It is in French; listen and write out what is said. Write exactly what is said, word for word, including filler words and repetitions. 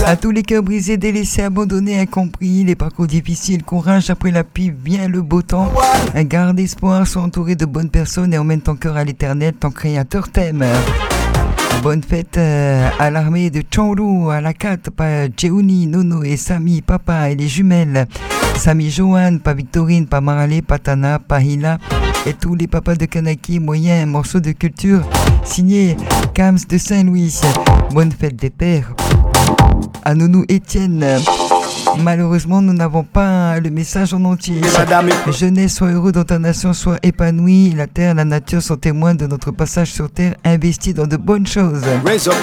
À tous les cœurs brisés, délaissés, abandonnés, incompris, les parcours difficiles, courage, après la pluie vient le beau temps. Garde espoir, sois entouré de bonnes personnes et emmène ton cœur à l'éternel, ton créateur t'aime. Bonne fête euh, à l'armée de Changlou, à la Cat, pas Jeuni, Nono et Sami, papa et les jumelles. Sami Johan, pas Victorine, pas Maralé, pas Tana, pas Hila. Et tous les papas de Kanaki, moyen, morceau de culture, signé Kams de Saint-Louis. Bonne fête des pères. À Nounou Étienne. Malheureusement, nous n'avons pas le message en entier. Jeunesse, sois heureux dans ta nation, sois épanoui. La terre, la nature sont témoins de notre passage sur terre, investi dans de bonnes choses.